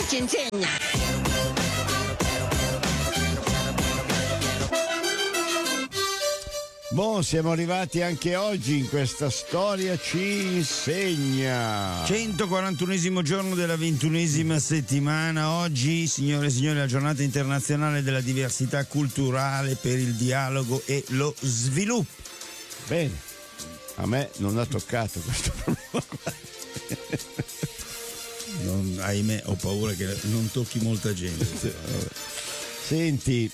ci insegna. Siamo arrivati anche oggi in questa storia ci insegna. 141esimo giorno della 21esima settimana. Oggi, signore e signori, la giornata internazionale della diversità culturale per il dialogo e lo sviluppo. Bene, a me non ha toccato questo problema qua. Ahimè, ho paura che non tocchi molta gente. Senti,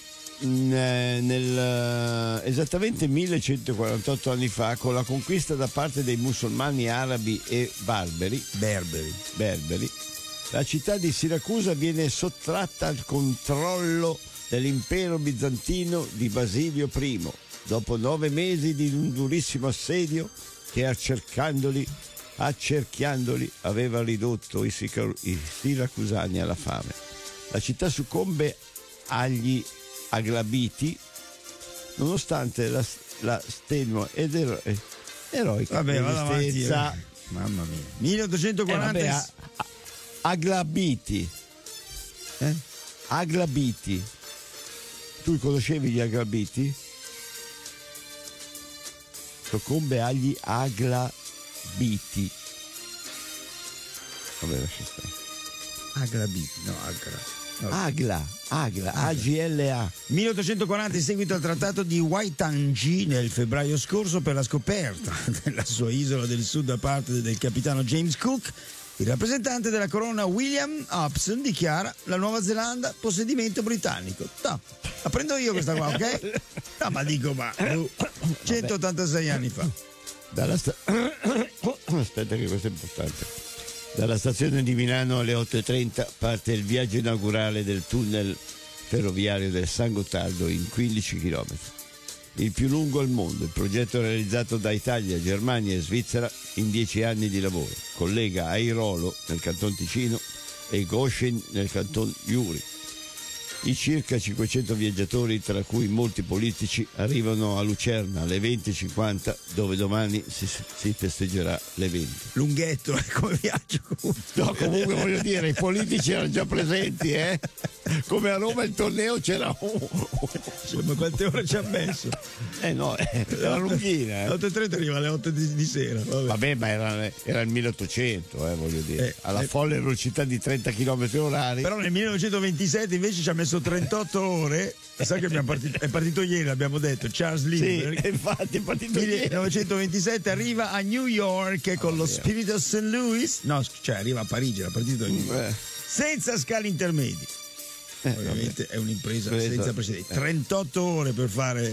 esattamente 1148 anni fa, con la conquista da parte dei musulmani arabi e berberi, la città di Siracusa viene sottratta al controllo dell'impero bizantino di Basilio I, dopo 9 mesi di un durissimo assedio che accerchiandoli aveva ridotto i siracusani alla fame. La città succombe agli Aglabiti nonostante la stenua ed eroica resistenza. Mamma mia. 1840. Aglabiti. Aglabiti. Tu conoscevi gli Aglabiti? Soccombe agli Aglabiti. Vabbè, lascia stare. Aglabiti, no, Agra. Agla, AGLA. 1840, in seguito al trattato di Waitangi nel febbraio scorso per la scoperta della sua isola del sud da parte del capitano James Cook, il rappresentante della corona William Hobson dichiara la Nuova Zelanda possedimento britannico. No, la prendo io questa qua, ok? No, ma dico, 186 anni fa. Aspetta che questo è importante. Dalla stazione di Milano alle 8:30 parte il viaggio inaugurale del tunnel ferroviario del San Gottardo in 15 km. Il più lungo al mondo, il progetto realizzato da Italia, Germania e Svizzera in 10 anni di lavoro. Collega Airolo nel Canton Ticino e Goshen nel Canton Uri. I circa 500 viaggiatori, tra cui molti politici, arrivano a Lucerna alle 20:50, dove domani si festeggerà l'evento. Lunghetto, come viaggio comunque. No, comunque voglio dire, i politici erano già presenti, come a Roma il torneo c'era ma quante ore ci ha messo? No, era lunghina. 8:30 arriva alle 8 di sera. Vabbè, ma era il 1800, voglio dire. Alla folle velocità di 30 km orari. Però nel 1927 invece ci ha messo 38 ore. Sai che è partito ieri, l'abbiamo detto, Charles Lindbergh. Sì, infatti è partito 1927 ieri. Arriva a New York con lo Spirit of St. Louis. No, cioè arriva a Parigi, era partito senza scali intermedi. Ovviamente è un'impresa senza precedenti. 38 ore per fare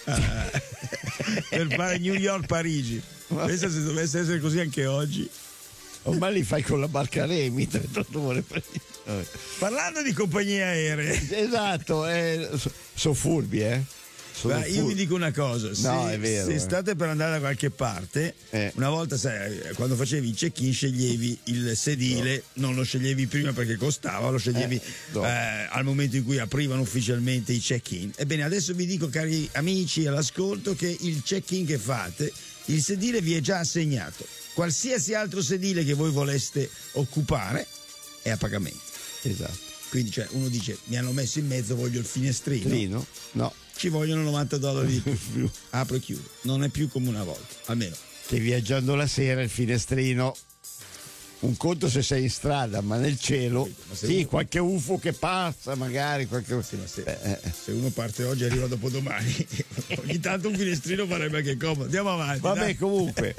New York-Parigi. Pensa se dovesse essere così anche oggi. Ormai li fai con la barca Remi, 38 ore. Parlando di compagnie aeree. Esatto, sono furbi, Io vi dico una cosa, se state per andare da qualche parte, una volta, sai, quando facevi il check-in sceglievi il sedile, non lo sceglievi prima perché costava, lo sceglievi al momento in cui aprivano ufficialmente i check-in. Ebbene, adesso vi dico, cari amici all'ascolto, che il check-in che fate, il sedile vi è già assegnato. Qualsiasi altro sedile che voi voleste occupare è a pagamento. Esatto. Quindi, cioè, uno dice, mi hanno messo in mezzo, voglio il finestrino. No. Ci vogliono $90 di più. Apro e chiudo. Non è più come una volta, almeno. Che viaggiando la sera il finestrino, un conto se sei in strada, ma nel cielo, qualche UFO che passa, magari se uno parte oggi e arriva dopodomani, ogni tanto un finestrino farebbe anche comodo. Andiamo avanti. Vabbè, comunque.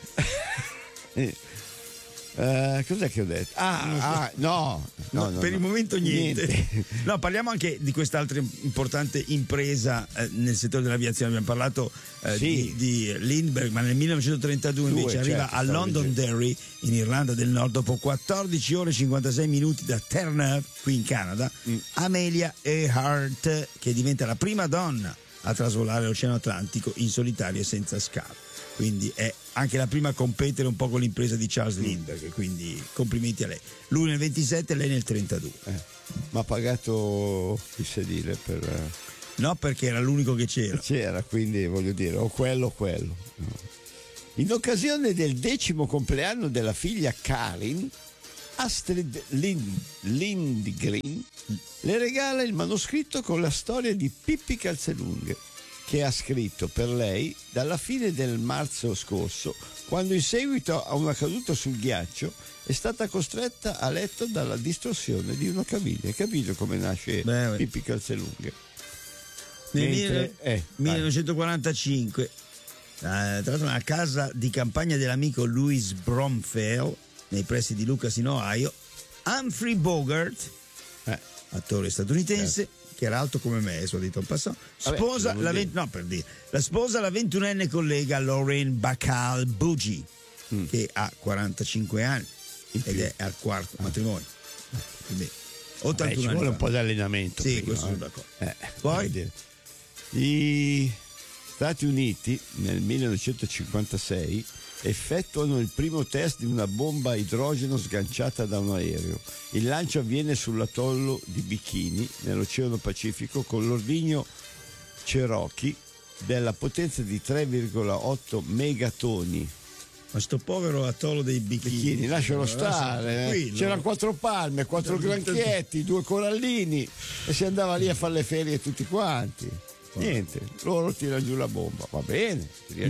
Cos'è che ho detto? No, per il momento niente. No, parliamo anche di quest'altra importante impresa nel settore dell'aviazione. Abbiamo parlato di Lindbergh, ma nel 1932 invece arriva a Londonderry in Irlanda del Nord, dopo 14 ore e 56 minuti da Terre-Neuve, qui in Canada, Amelia Earhart, che diventa la prima donna a trasvolare l'Oceano Atlantico in solitario e senza scalo. Quindi è anche la prima a competere un po' con l'impresa di Charles Lindbergh, quindi complimenti a lei. Lui nel 27, lei nel 32. Ma ha pagato il sedile per... No, perché era l'unico che c'era. Quindi voglio dire, o quello. No. In occasione del 10° compleanno della figlia Karin, Astrid Lindgren le regala il manoscritto con la storia di Pippi Calzelunghe, che ha scritto per lei dalla fine del marzo scorso, quando in seguito a una caduta sul ghiaccio è stata costretta a letto dalla distorsione di una caviglia. Hai capito come nasce Pippi Calzelunghe? Nel 1945, tra l'altro nella casa di campagna dell'amico Louis Bromfield, nei pressi di Lucas in Ohio, Humphrey Bogart, attore statunitense, che era alto come me, suo dito en passant, sposa la 21enne collega Lauren Bacall Bougie, che ha 45 anni ed è al quarto matrimonio. Quindi 81 ci anni vuole fa. un po' di allenamento. Sì, prima, questo sono d'accordo. Poi gli Stati Uniti nel 1956 effettuano il primo test di una bomba a idrogeno sganciata da un aereo. Il lancio avviene sull'atollo di Bikini, nell'Oceano Pacifico, con l'ordigno Cherokee della potenza di 3,8 megatoni. Ma sto povero atollo dei Bikini, lascialo stare. C'erano 4 palme, 4 granchietti, 2 corallini e si andava lì a fare le ferie tutti quanti. Niente, loro tirano giù la bomba, va bene.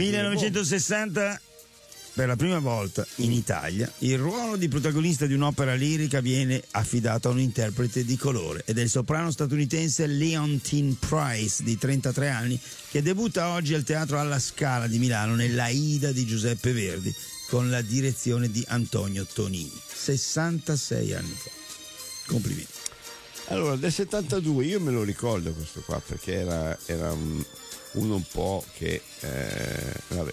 1960, per la prima volta in Italia, il ruolo di protagonista di un'opera lirica viene affidato a un interprete di colore ed è il soprano statunitense Leontine Price, di 33 anni, che debutta oggi al Teatro alla Scala di Milano nell'Aida di Giuseppe Verdi con la direzione di Antonio Tonini. 66 anni fa. Complimenti. Allora, del 72 io me lo ricordo questo qua, perché era uno un po' che vabbè.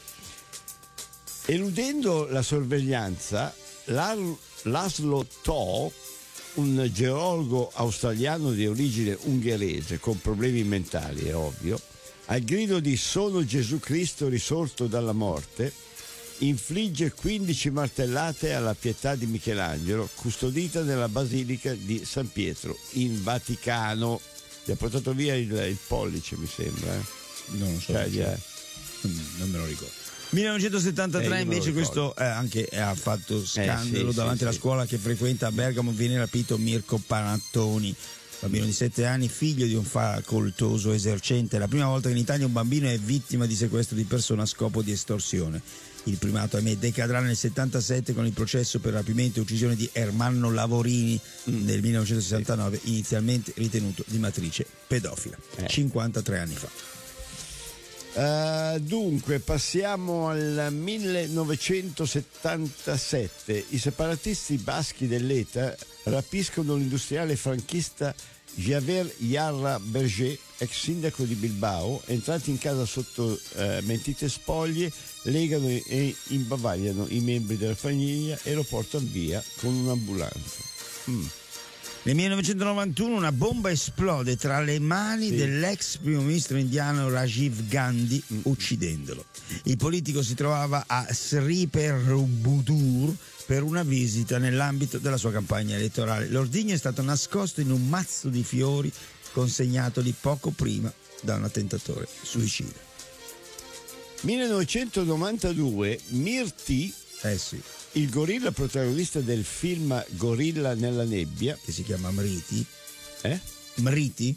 Eludendo la sorveglianza, Laszlo Tho, un geologo australiano di origine ungherese con problemi mentali, è ovvio, al grido di "Sono Gesù Cristo risorto dalla morte", infligge 15 martellate alla Pietà di Michelangelo, custodita nella Basilica di San Pietro in Vaticano. Gli ha portato via il pollice, mi sembra. Non lo so. Non me lo ricordo. 1973 invece questo anche ha fatto scandalo davanti alla scuola che frequenta a Bergamo. Viene rapito Mirko Panattoni, bambino di 7 anni, figlio di un facoltoso esercente. È la prima volta che in Italia un bambino è vittima di sequestro di persona a scopo di estorsione. Il primato, ahimè, decadrà nel 77 con il processo per rapimento e uccisione di Ermanno Lavorini nel 1969, inizialmente ritenuto di matrice pedofila. 53 anni fa. Dunque passiamo al 1977. I separatisti baschi dell'ETA rapiscono l'industriale franchista Javier Yarra Berger, ex sindaco di Bilbao. Entrati in casa sotto mentite spoglie, legano e imbavagliano i membri della famiglia e lo portano via con un'ambulanza. Nel 1991 una bomba esplode tra le mani dell'ex primo ministro indiano Rajiv Gandhi, uccidendolo. Il politico si trovava a Sri Perumbudur per una visita nell'ambito della sua campagna elettorale. L'ordigno è stato nascosto in un mazzo di fiori consegnatogli poco prima da un attentatore suicida. 1992 Mriti, il gorilla protagonista del film Gorilla nella nebbia, che si chiama Mriti, Mriti,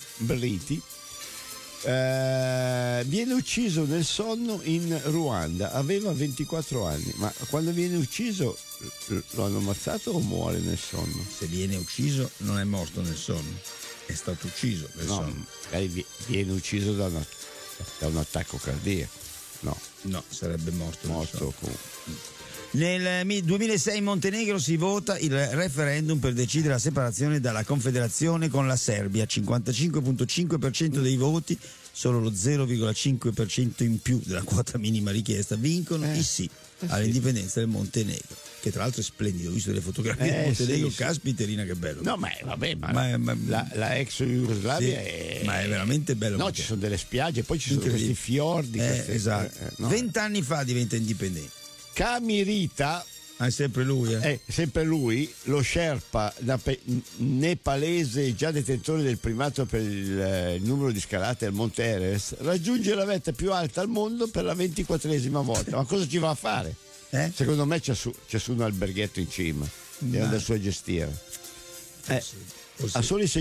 viene ucciso nel sonno in Ruanda. Aveva 24 anni, ma quando viene ucciso lo hanno ammazzato o muore nel sonno? Se viene ucciso non è morto nel sonno, è stato ucciso nel sonno. Viene ucciso da un attacco cardiaco. No, sarebbe morto nel sonno. Comunque. Nel 2006 in Montenegro si vota il referendum per decidere la separazione dalla Confederazione con la Serbia. 55,5% dei voti, solo lo 0,5% in più della quota minima richiesta, vincono i sì all'indipendenza del Montenegro, che tra l'altro è splendido. Ho visto delle fotografie del Montenegro, caspiterina, che bello. No, ma la ex Jugoslavia ma è veramente bello. No, ci sono delle spiagge, poi ci sono questi fiordi. Esatto. 20 anni fa diventa indipendente. Camirita, è sempre lui, sempre lui, lo Sherpa nepalese, già detentore del primato per il numero di scalate al Monte Everest, raggiunge la vetta più alta al mondo per la 24esima volta. Ma cosa ci va a fare? Secondo me c'è su un alberghetto in cima. era da sua gestire. A soli